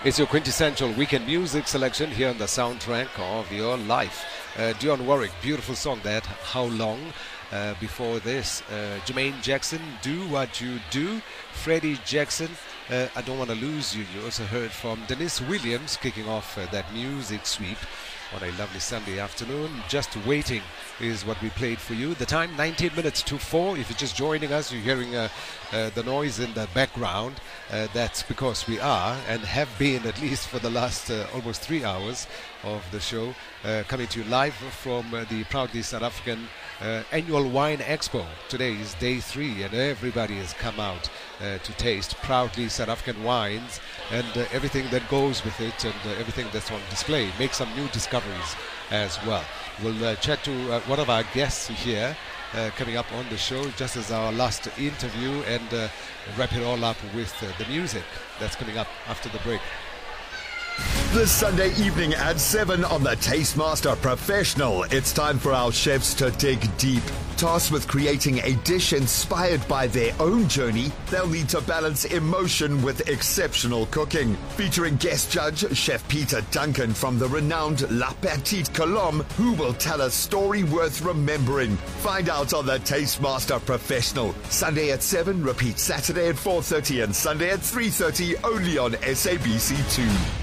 It's your quintessential weekend music selection here on the soundtrack of your life. Dionne Warwick, beautiful song that, How Long? Before this, Jermaine Jackson, Do What You Do. Freddie Jackson, I Don't Want to Lose You. You also heard from Dennis Williams kicking off that music sweep on a lovely Sunday afternoon. Just Waiting is what we played for you. The time, 19 minutes to 4. If you're just joining us, you're hearing the noise in the background. That's because we are, and have been at least for the last almost 3 hours of the show, coming to you live from the proudly South African annual Wine Expo. Today is day 3, and everybody has come out to taste proudly South African wines and everything that goes with it, and everything that's on display. Make some new discoveries as well. We'll chat to one of our guests here coming up on the show, just as our last interview, and wrap it all up with the music that's coming up after the break. This Sunday evening at 7 on the Tastemaster Professional, it's time for our chefs to dig deep. Tasked with creating a dish inspired by their own journey, they'll need to balance emotion with exceptional cooking. Featuring guest judge Chef Peter Duncan from the renowned La Petite Colombe, who will tell a story worth remembering. Find out on the Tastemaster Professional. Sunday at 7, repeat Saturday at 4:30 and Sunday at 3:30, only on SABC2.